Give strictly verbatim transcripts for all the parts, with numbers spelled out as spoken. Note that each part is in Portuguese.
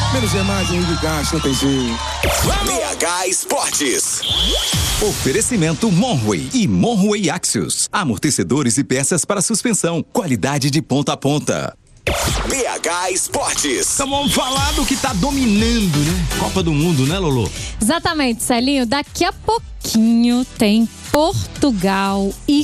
Menos é mais, Henrique Gasto, não tem jeito. B H Esportes. Oferecimento Monway e Monway Axios. Amortecedores e peças para suspensão. Qualidade de ponta a ponta. B H Esportes. Então vamos falar do que tá dominando, né? Copa do Mundo, né, Lolo? Exatamente, Celinho. Daqui a pouquinho tem Portugal e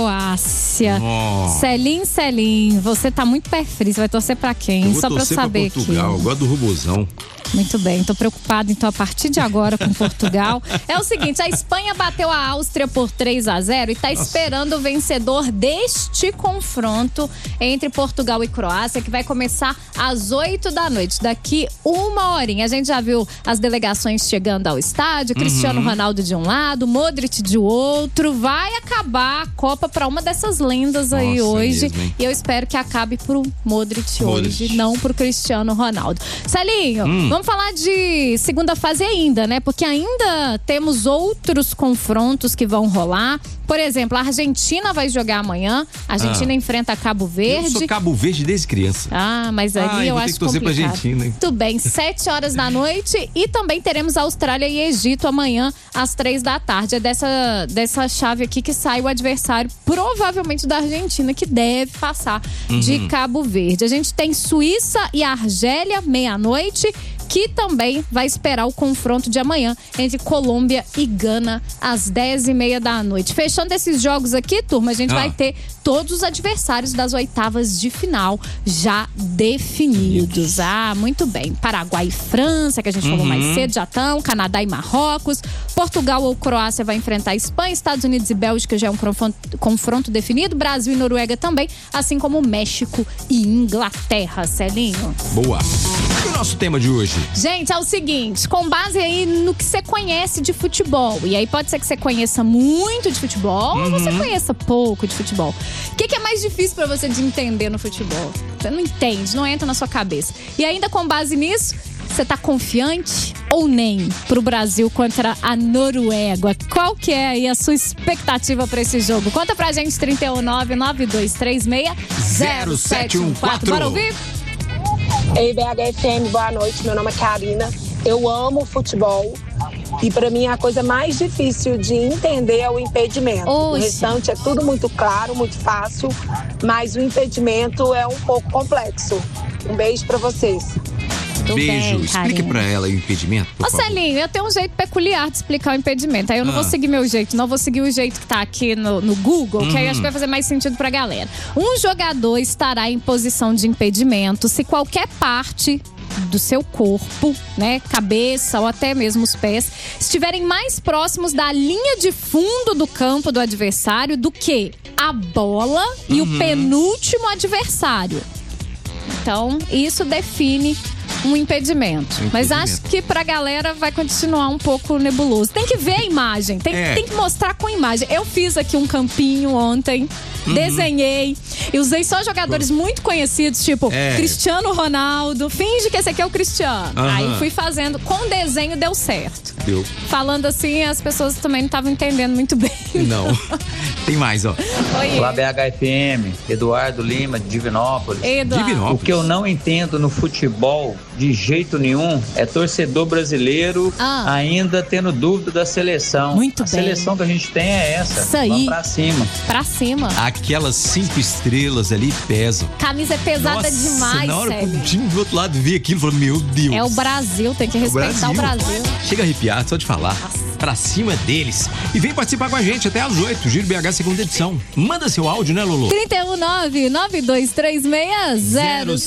Croácia. Oh. Celim, Celim, você tá muito pé frio. Você vai torcer pra quem? Só pra eu saber pra Portugal, aqui. eu gosto do robozão. Muito bem, tô preocupada então a partir de agora com Portugal. É o seguinte, a Espanha bateu a Áustria por três a zero e tá Nossa. esperando o vencedor deste confronto entre Portugal e Croácia, que vai começar às oito da noite, daqui uma horinha. A gente já viu as delegações chegando ao estádio, Uhum. Cristiano Ronaldo de um lado, Modric de outro. Vai acabar a Copa pra uma dessas lendas aí Nossa, hoje. mesmo, hein? E eu espero que acabe pro Modric, Modric. hoje, não pro Cristiano Ronaldo. Celinho, Hum. vamos falar de segunda fase ainda, né? Porque ainda temos outros confrontos que vão rolar. Por exemplo, a Argentina vai jogar amanhã. A Argentina Ah. enfrenta Cabo Eu Verde. sou Cabo Verde desde criança. Ah, mas ali Ah, eu eu vou ter acho que torcer pra complicado. Argentina, hein? Tudo bem, sete horas da noite e também teremos Austrália e Egito amanhã às três da tarde. É dessa, dessa chave aqui que sai o adversário, provavelmente da Argentina, que deve passar de Cabo Verde. A gente tem Suíça e Argélia, meia-noite, que também vai esperar o confronto de amanhã entre Colômbia e Gana às dez e meia da noite. Fechando esses jogos aqui, turma, a gente Ah. vai ter todos os adversários das oitavas de final já definidos. Ah, muito bem. Paraguai e França, que a gente falou mais cedo, já estão. Canadá e Marrocos. Portugal ou Croácia vai enfrentar a Espanha. Estados Unidos e Bélgica já é um confronto, confronto definido. Brasil e Noruega também, assim como México e Inglaterra, Celinho. Boa. E o nosso tema de hoje? Gente, é o seguinte, com base aí no que você conhece de futebol, e aí pode ser que você conheça muito de futebol ou você conheça pouco de futebol. O que, que é mais difícil pra você de entender no futebol? Você não entende, não entra na sua cabeça. E ainda com base nisso, você tá confiante ou nem pro Brasil contra a Noruega? Qual que é aí a sua expectativa pra esse jogo? Conta pra gente, trinta e um, nove nove dois três seis, zero sete um quatro. Bora ouvir? Ei, B H F M, boa noite. Meu nome é Karina. Eu amo futebol. E pra mim a coisa mais difícil de entender é o impedimento. O Oxe. restante é tudo muito claro, muito fácil, mas o impedimento é um pouco complexo. Um beijo pra vocês. Tudo Beijo. bem, Explique Karina. pra ela o impedimento, por Ô, favor. Celinho, eu tenho um jeito peculiar de explicar o impedimento. Aí eu não Ah. vou seguir meu jeito, não vou seguir o jeito que tá aqui no, no Google, que aí Uhum. acho que vai fazer mais sentido pra galera. Um jogador estará em posição de impedimento se qualquer parte do seu corpo, né, cabeça ou até mesmo os pés, estiverem mais próximos da linha de fundo do campo do adversário do que a bola e Uhum. o penúltimo adversário. Então, isso define um impedimento. Um Mas impedimento. acho que pra galera vai continuar um pouco nebuloso. Tem que ver a imagem, tem, É. tem que mostrar com a imagem. Eu fiz aqui um campinho ontem, Uhum. desenhei e usei só jogadores muito conhecidos, tipo É. Cristiano Ronaldo. Finge que esse aqui é o Cristiano. Aham. Aí fui fazendo, com o desenho deu certo. Deu. Falando assim, as pessoas também não estavam entendendo muito bem. Não. Tem mais, ó. Oi, Olá, B H F M, Eduardo Lima, de Divinópolis. Eduardo. Divinópolis. O que eu não entendo no futebol, de jeito nenhum, é torcedor brasileiro Ah. ainda tendo dúvida da seleção. Muito a bem. seleção que a gente tem é essa. Isso aí. Vamos pra cima. Pra cima. Aquelas cinco estrelas ali pesam. Camisa é pesada Nossa, demais, na hora que Célio. o time do outro lado vê aquilo, falou, meu Deus. É o Brasil, tem que respeitar o Brasil. Chega a arrepiar, só de falar. Pra cima deles. E vem participar com a gente até às oito, Giro B H, segunda edição. Manda seu áudio, né, Lolo? trinta e um, nove nove dois três seis, zero